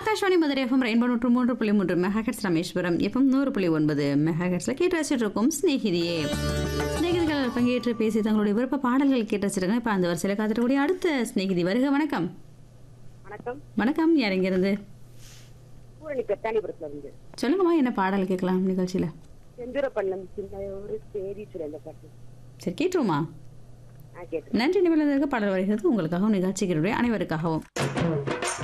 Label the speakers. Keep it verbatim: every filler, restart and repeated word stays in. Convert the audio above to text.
Speaker 1: Akashvani Madurai FM rainbow நூற்று மூன்று புள்ளி மூன்று மெகாஹெட்ஸ் ராமேஸ்வரம் எஃப்எம் நூறு புள்ளி ஒன்பது மெகாஹெட்ஸ்ல கேட்டு ரசிச்சுட்டு இருக்கும் ஸ்நேகிதியே. ஸ்நேகிதிகள் பங்கேற்று பேசி தங்களுடைய விருப்ப பாடல்கள் கேட்டு வச்சிருக்காங்க. இப்போ அந்த வரிசையில் காத்துக்கூடிய அடுத்த ஸ்நேகிதி வருக. வணக்கம்.
Speaker 2: வணக்கம்.
Speaker 1: வணக்கம். யார் எங்கிருந்து?
Speaker 2: பூரணி பெத்தானிபுரத்துல இருந்து.
Speaker 1: சொல்லுங்கம்மா, என்ன பாடல் கேட்கலாம் நிகழ்ச்சியில?
Speaker 2: செந்தூரப்பள்ளம் சின்ன ஒரு சேரி சுரந்த பாட்டு.
Speaker 1: சரி, கேட்டுருமா?
Speaker 2: ஆ கேட்டு.
Speaker 1: நன்றி. நிபுணர்களுக்கு பாடல் வருகிறது உங்களுக்காகவும் நிகழ்ச்சிகளுடைய அனைவருக்காகவும்.